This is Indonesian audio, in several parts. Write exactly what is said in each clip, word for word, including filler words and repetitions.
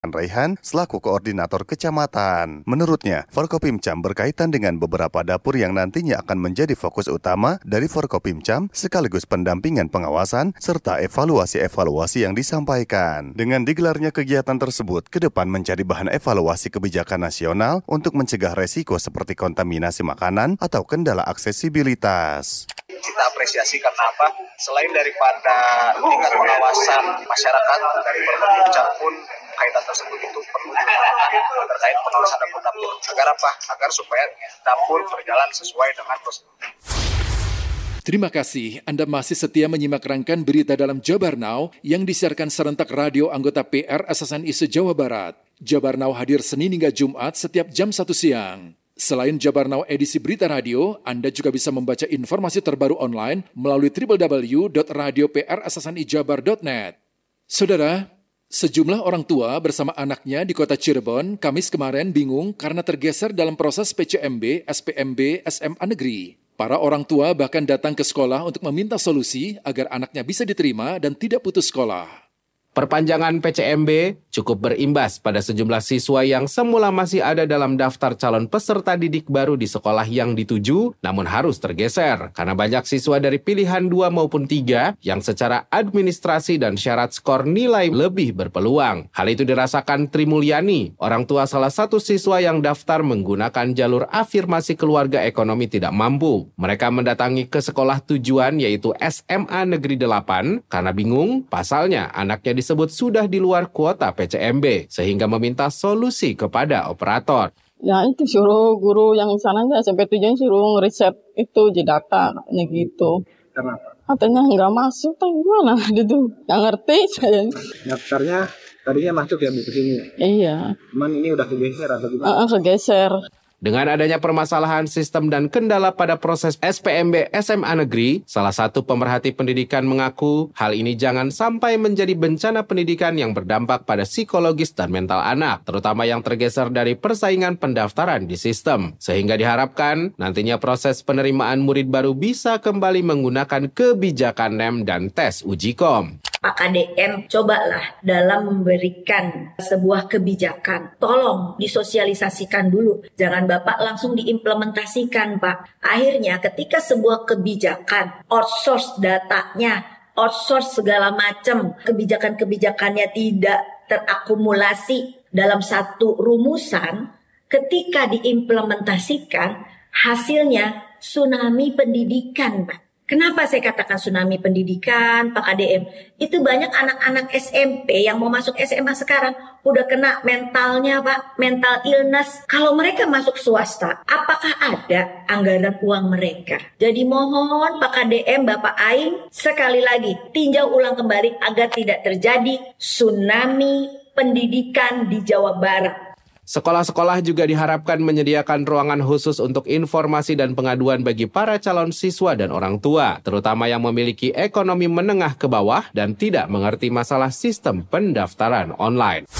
Raihan selaku koordinator kecamatan. Menurutnya, Forkopimcam berkaitan dengan beberapa dapur yang nantinya akan menjadi fokus utama dari Forkopimcam sekaligus pendampingan pengawasan serta evaluasi-evaluasi yang disampaikan. Dengan digelarnya kegiatan tersebut, ke depan menjadi bahan evaluasi kebijakan nasional untuk mencegah resiko seperti kontaminasi makanan atau kendala aksesibilitas. Kita apresiasi karena apa? Selain daripada tingkat pengawasan masyarakat dari Forkopimcam pun kaitan tersebut itu perlu dilakukan terkait pengawasan dapur-dapur. Agar apa? Agar supaya dapur berjalan sesuai dengan prosedur. Terima kasih Anda masih setia menyimak rangkaian berita dalam Jabar Now yang disiarkan serentak radio anggota P R S S N I se-Jawa Barat. Jabar Now hadir Senin hingga Jumat setiap jam satu siang. Selain Jabar Now edisi berita radio, Anda juga bisa membaca informasi terbaru online melalui w w w dot radio p r s s n i jabar dot net. Saudara, sejumlah orang tua bersama anaknya di kota Cirebon, Kamis kemarin bingung karena tergeser dalam proses P C M B, S P M B, S M A Negeri. Para orang tua bahkan datang ke sekolah untuk meminta solusi agar anaknya bisa diterima dan tidak putus sekolah. Perpanjangan P C M B cukup berimbas pada sejumlah siswa yang semula masih ada dalam daftar calon peserta didik baru di sekolah yang dituju, namun harus tergeser karena banyak siswa dari pilihan dua maupun tiga yang secara administrasi dan syarat skor nilai lebih berpeluang. Hal itu dirasakan Tri Mulyani, orang tua salah satu siswa yang daftar menggunakan jalur afirmasi keluarga ekonomi tidak mampu. Mereka mendatangi ke sekolah tujuan yaitu S M A Negeri delapan karena bingung, pasalnya anaknya disebut sudah di luar kuota P C M B, sehingga meminta solusi kepada operator. Ya itu suruh guru yang sananya S M P tujuan suruh ngeriset itu di data, katanya gitu. Kenapa? Katanya nggak masuk, tapi gimana gitu. Nggak ngerti saya. Daftarnya tadinya masuk ya Bu ke sini? Iya. Cuman ini udah kegeser atau gimana? Uh, kegeser. Dengan adanya permasalahan sistem dan kendala pada proses S P M B S M A Negeri, salah satu pemerhati pendidikan mengaku hal ini jangan sampai menjadi bencana pendidikan yang berdampak pada psikologis dan mental anak, terutama yang tergeser dari persaingan pendaftaran di sistem. Sehingga diharapkan nantinya proses penerimaan murid baru bisa kembali menggunakan kebijakan N E M dan tes uji kom. Pak K D M, cobalah dalam memberikan sebuah kebijakan, tolong disosialisasikan dulu. Jangan Bapak langsung diimplementasikan, Pak. Akhirnya ketika sebuah kebijakan, outsource datanya, outsource segala macam, kebijakan-kebijakannya tidak terakumulasi dalam satu rumusan, ketika diimplementasikan, hasilnya tsunami pendidikan, Pak. Kenapa saya katakan tsunami pendidikan, Pak K D M? Itu banyak anak-anak S M P yang mau masuk S M A sekarang udah kena mentalnya, Pak, mental illness. Kalau mereka masuk swasta, apakah ada anggaran uang mereka? Jadi mohon Pak K D M, Bapak Aing, sekali lagi tinjau ulang kembali agar tidak terjadi tsunami pendidikan di Jawa Barat. Sekolah-sekolah juga diharapkan menyediakan ruangan khusus untuk informasi dan pengaduan bagi para calon siswa dan orang tua, terutama yang memiliki ekonomi menengah ke bawah dan tidak mengerti masalah sistem pendaftaran online.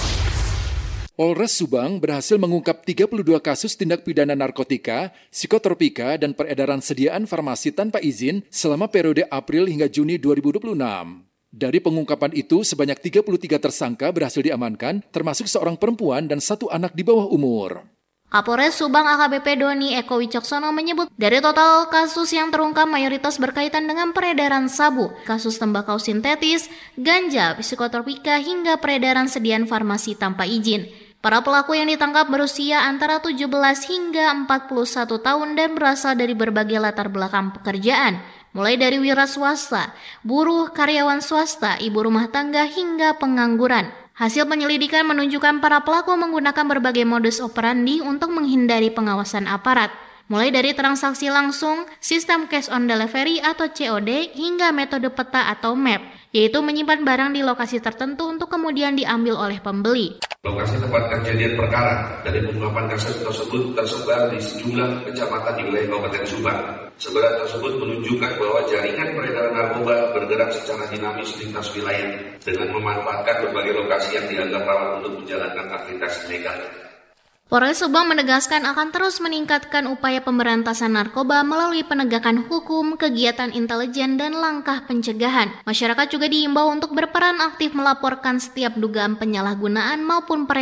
Polres Subang berhasil mengungkap tiga puluh dua kasus tindak pidana narkotika, psikotropika, dan peredaran sediaan farmasi tanpa izin selama periode April hingga Juni dua ribu dua puluh enam. Dari pengungkapan itu, sebanyak tiga puluh tiga tersangka berhasil diamankan, termasuk seorang perempuan dan satu anak di bawah umur. Kapolres Subang A K B P Doni Eko Wicaksono menyebut dari total kasus yang terungkap mayoritas berkaitan dengan peredaran sabu, kasus tembakau sintetis, ganja, psikotropika hingga peredaran sediaan farmasi tanpa izin. Para pelaku yang ditangkap berusia antara tujuh belas hingga empat puluh satu tahun dan berasal dari berbagai latar belakang pekerjaan, mulai dari wira swasta, buruh, karyawan swasta, ibu rumah tangga hingga pengangguran. Hasil penyelidikan menunjukkan para pelaku menggunakan berbagai modus operandi untuk menghindari pengawasan aparat, mulai dari transaksi langsung, sistem cash on delivery atau C O D, hingga metode peta atau map, yaitu menyimpan barang di lokasi tertentu untuk kemudian diambil oleh pembeli. Lokasi tempat kejadian perkara dari pengungkapan kasus tersebut tersebar di sejumlah kecamatan di wilayah Kabupaten Subang. Sebaran tersebut menunjukkan bahwa jaringan peredaran narkoba bergerak secara dinamis lintas wilayah dengan memanfaatkan berbagai lokasi yang dianggap rawan untuk menjalankan aktivitas ilegal. Polres Subang menegaskan akan terus meningkatkan upaya pemberantasan narkoba melalui penegakan hukum, kegiatan intelijen, dan langkah pencegahan. Masyarakat juga diimbau untuk berperan aktif melaporkan setiap dugaan penyalahgunaan maupun peredaran